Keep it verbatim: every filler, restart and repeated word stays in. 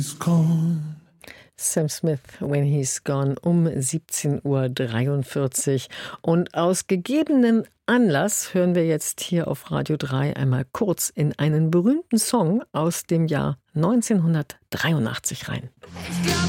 Sam Smith, When He's Gone, um siebzehn Uhr dreiundvierzig. Und aus gegebenen Anlass hören wir jetzt hier auf Radio drei einmal kurz in einen berühmten Song aus dem Jahr neunzehnhundertdreiundachtzig rein. Ich glaube